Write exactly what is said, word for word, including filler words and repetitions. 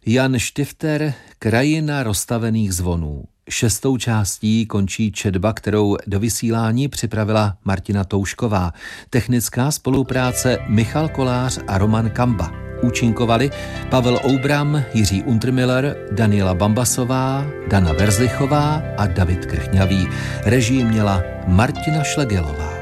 Jan Štifter, Krajina rozstavených zvonů. Šestou částí končí četba, kterou do vysílání připravila Martina Toušková. Technická spolupráce Michal Kolář a Roman Kamba. Účinkovali Pavel Oubram, Jiří Untermiller, Daniela Bambasová, Dana Verzlichová a David Krchňavý. Režii měla Martina Šlegelová.